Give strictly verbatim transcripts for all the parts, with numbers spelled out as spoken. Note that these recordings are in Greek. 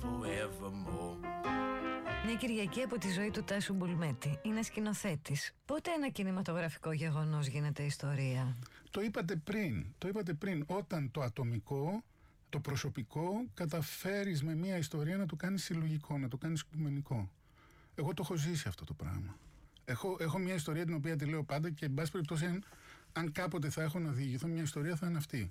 forevermore. Μια Κυριακή από τη ζωή του Τάσου Μπουλμέτη. Είναι σκηνοθέτης. Πότε ένα κινηματογραφικό γεγονός γίνεται ιστορία? Το είπατε πριν, το είπατε πριν. Όταν το ατομικό, το προσωπικό καταφέρεις με μια ιστορία να το κάνεις συλλογικό, να το κάνεις οικουμενικό. Εγώ το έχω ζήσει αυτό το πράγμα. Έχω, έχω μια ιστορία την οποία τη λέω πάντα και εν πάση περιπτώσει αν, αν κάποτε θα έχω να διηγηθώ μια ιστορία θα είναι αυτή.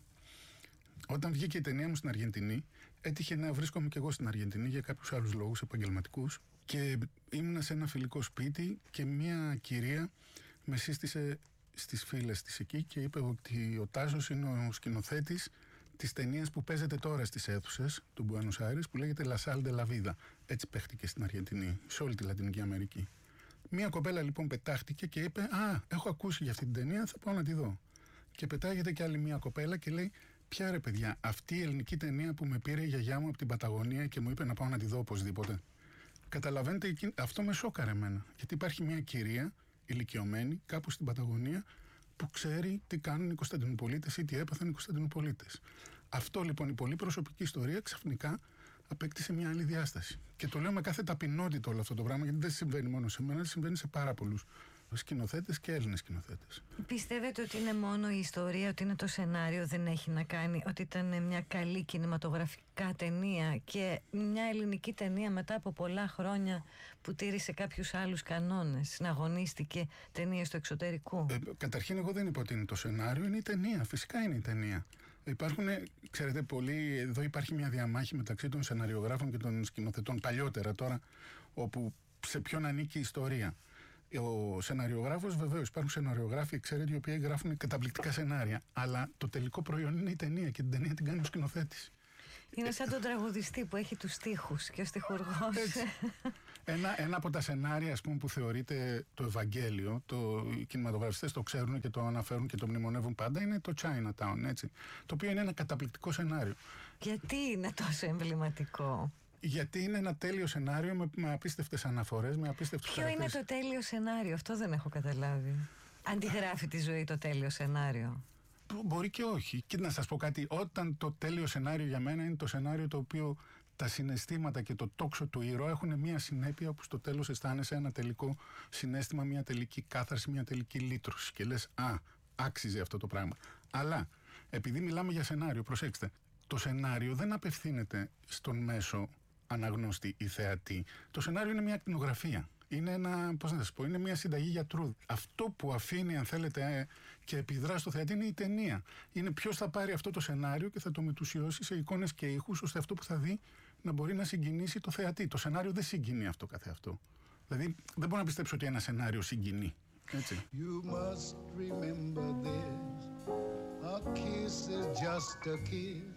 Όταν βγήκε η ταινία μου στην Αργεντινή, έτυχε να βρίσκομαι και εγώ στην Αργεντινή για κάποιους άλλους λόγους επαγγελματικούς και ήμουνα σε ένα φιλικό σπίτι και μια κυρία με σύστησε στις φίλες της εκεί και είπε ότι ο Τάσος είναι ο σκηνοθέτης της ταινίας που παίζεται τώρα στις αίθουσες του Μπουένος Άιρες που λέγεται La Sal de la Vida. Έτσι παίχτηκε στην Αργεντινή, σε όλη τη Λατινική Αμερική. Μια κοπέλα λοιπόν πετάχτηκε και είπε «Α, έχω ακούσει για αυτή την ταινία, θα πάω να τη δω». Και πετάγεται κι άλλη μια κοπέλα και λέει «Ποια ρε παιδιά, αυτή η ελληνική ταινία που με πήρε η γιαγιά μου από την Παταγωνία και μου είπε να πάω να τη δω οπωσδήποτε». Καταλαβαίνετε, αυτό με σόκαρε εμένα. Γιατί υπάρχει μια κυρία ηλικιωμένη κάπου στην Παταγωνία που ξέρει τι κάνουν οι Κωνσταντινουπολίτες ή τι έπαθαν οι Κωνσταντινουπολίτες. Αυτό λοιπόν η πολύ προσωπική ιστορία ξαφνικά απέκτησε μια άλλη διάσταση. Και το λέω με κάθε ταπεινότητα όλο αυτό το πράγμα, γιατί δεν συμβαίνει μόνο σε μένα, συμβαίνει σε πάρα πολλούς σκηνοθέτες και Έλληνες σκηνοθέτες. Πιστεύετε ότι είναι μόνο η ιστορία, ότι είναι το σενάριο, δεν έχει να κάνει, ότι ήταν μια καλή κινηματογραφικά ταινία και μια ελληνική ταινία μετά από πολλά χρόνια που τήρησε κάποιους άλλους κανόνες, συναγωνίστηκε ταινίες του εξωτερικού? Ε, καταρχήν εγώ δεν είπα ότι είναι το σενάριο, είναι η ταινία, φυσικά είναι η ταινία. Υπάρχουν, ξέρετε, πολύ, εδώ υπάρχει μια διαμάχη μεταξύ των σεναριογράφων και των σκηνοθετών παλιότερα τώρα, όπου σε ποιον ανήκει η ιστορία. Ο σεναριογράφος, βεβαίως, υπάρχουν σεναριογράφοι, ξέρετε, οι οποίοι γράφουν καταπληκτικά σενάρια. Αλλά το τελικό προϊόν είναι η ταινία και την ταινία την κάνει ο σκηνοθέτης. Είναι σαν τον τραγουδιστή που έχει τους στίχους και ο στιχουργός. Ένα, ένα από τα σενάρια, ας πούμε, που θεωρείται το Ευαγγέλιο, το, οι κινηματογραφιστές το ξέρουν και το αναφέρουν και το μνημονεύουν πάντα, είναι το Chinatown, έτσι. Το οποίο είναι ένα καταπληκτικό σενάριο. Γιατί είναι τόσο εμβληματικό? Γιατί είναι ένα τέλειο σενάριο με, με απίστευτες αναφορές, με απίστευτους Ποιο χαρακτήρες. είναι το τέλειο σενάριο? Αυτό δεν έχω καταλάβει. Αντιγράφει τη ζωή το τέλειο σενάριο? Μπορεί και όχι. Και να σας πω κάτι, όταν το τέλειο σενάριο για μένα είναι το σενάριο το οποίο τα συναισθήματα και το τόξο του ήρωα έχουν μια συνέπεια που στο τέλος αισθάνεσαι ένα τελικό συναίσθημα, μια τελική κάθαρση, μια τελική λύτρωση και λες «Α, άξιζε αυτό το πράγμα». Αλλά επειδή μιλάμε για σενάριο, προσέξτε, το σενάριο δεν απευθύνεται στον μέσο αναγνώστη ή θεατή. Το σενάριο είναι μια ακτινογραφία. Είναι ένα, πώς να σας πω, είναι μια συνταγή γιατρού. Αυτό που αφήνει, αν θέλετε, και επιδρά στο θεατή είναι η ταινία. Είναι ποιος θα πάρει αυτό το σενάριο και θα το μετουσιώσει σε εικόνες και ήχους, ώστε αυτό που θα δει να μπορεί να συγκινήσει το θεατή. Το σενάριο δεν συγκινεί αυτό καθεαυτό. Δηλαδή, δεν μπορώ να πιστέψω ότι ένα σενάριο συγκινεί. Έτσι. You must remember this. A kiss is just a kiss.